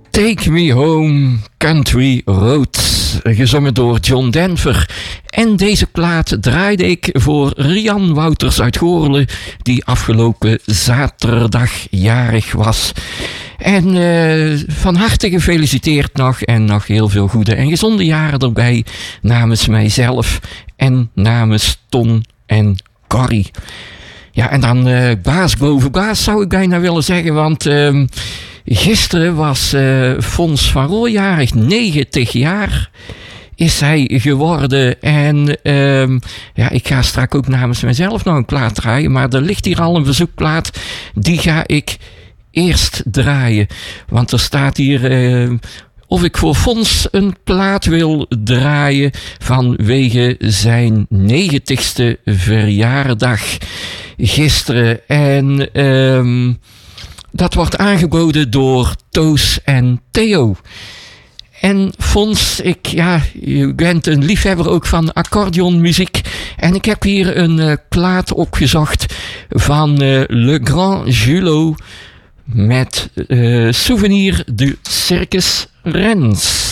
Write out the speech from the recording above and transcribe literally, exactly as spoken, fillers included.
Take Me Home, Country Roads, gezongen door John Denver. En deze plaat draaide ik voor Rian Wouters uit Goorle, die afgelopen zaterdag jarig was. En uh, van harte gefeliciteerd nog en nog heel veel goede en gezonde jaren erbij namens mijzelf en namens Ton en Corrie. Ja, en dan uh, baas boven baas zou ik bijna willen zeggen, want uh, gisteren was uh, Fons van Rooij jarig, negentig jaar is hij geworden. En uh, ja, ik ga straks ook namens mezelf nog een plaat draaien, maar er ligt hier al een verzoekplaat, die ga ik eerst draaien. Want er staat hier uh, of ik voor Fons een plaat wil draaien vanwege zijn negentigste verjaardag gisteren. En um, dat wordt aangeboden door Toos en Theo. En Fons, ik, ja, je bent een liefhebber ook van accordeonmuziek. En ik heb hier een uh, plaat opgezocht van uh, Le Grand Julot met uh, Souvenir du Circus Rennes.